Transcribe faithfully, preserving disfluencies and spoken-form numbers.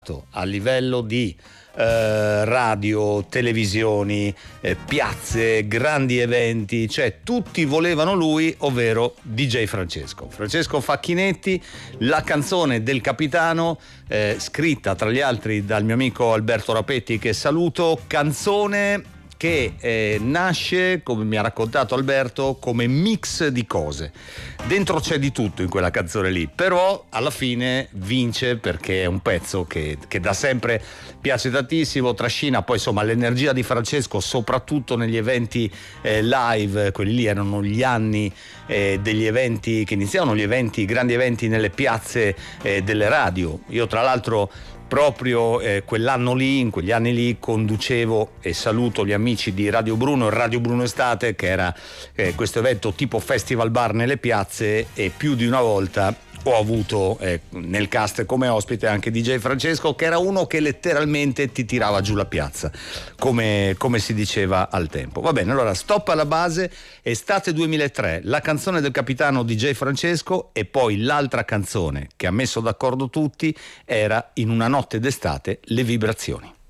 a livello di eh, radio, televisioni, eh, piazze, grandi eventi, cioè tutti volevano lui, ovvero D J Francesco. Francesco Facchinetti, la canzone del capitano, eh, scritta tra gli altri dal mio amico Alberto Rapetti, che saluto, canzone che eh, nasce, come mi ha raccontato Alberto, come mix di cose. Dentro c'è di tutto in quella canzone lì, però alla fine vince perché è un pezzo che, che da sempre piace tantissimo, trascina poi insomma l'energia di Francesco, soprattutto negli eventi eh, live. Quelli lì erano gli anni eh, degli eventi che iniziavano, gli eventi, i grandi eventi nelle piazze eh, delle radio. Io tra l'altro proprio eh, quell'anno lì, in quegli anni lì, conducevo, e saluto gli amici di Radio Bruno, il Radio Bruno Estate, che era eh, questo evento tipo festival bar nelle piazze, e più di una volta ho avuto eh, nel cast come ospite anche D J Francesco, che era uno che letteralmente ti tirava giù la piazza, come, come si diceva al tempo. Va bene, allora stop alla base, estate duemilatré, la canzone del capitano D J Francesco, e poi l'altra canzone che ha messo d'accordo tutti era In una notte d'estate, Le vibrazioni.